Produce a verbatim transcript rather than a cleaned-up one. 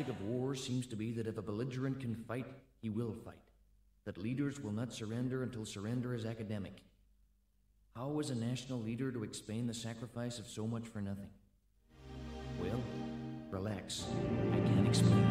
logic of war seems to be that if a belligerent can fight, he will fight. That leaders will not surrender until surrender is academic. How is a national leader to explain the sacrifice of so much for nothing? Well, relax. I can't explain.